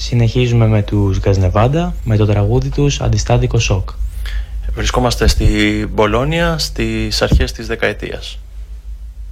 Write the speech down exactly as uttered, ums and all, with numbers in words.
Συνεχίζουμε με τους Γκαζνεβάντα με το τραγούδι τους «Αντιστάτικο σοκ». Βρισκόμαστε στη Μπολόνια στις αρχές της δεκαετίας.